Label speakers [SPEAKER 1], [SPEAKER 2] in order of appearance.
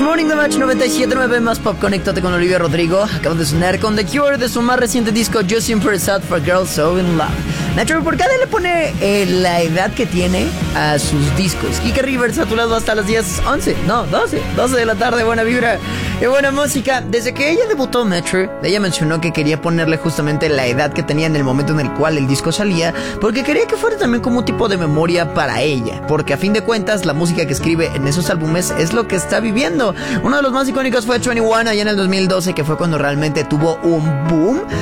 [SPEAKER 1] Morning de Match 97.9 más pop. Conéctate con Olivia Rodrigo. Acabas de sonar con The Cure de su más reciente disco Just Simple Sad for Girls So In Love. Nacho, ¿por qué le pone la edad que tiene a sus discos? Kike Rivers a tu lado hasta las 12 de la tarde. Buena vibra y buena música. Desde que ella debutó, Metro, ella mencionó que quería ponerle justamente la edad que tenía en el momento en el cual el disco salía, porque quería que fuera también como un tipo de memoria para ella, porque a fin de cuentas la música que escribe en esos álbumes es lo que está viviendo. Uno de los más icónicos fue 21 allá en el 2012, que fue cuando realmente tuvo un boom.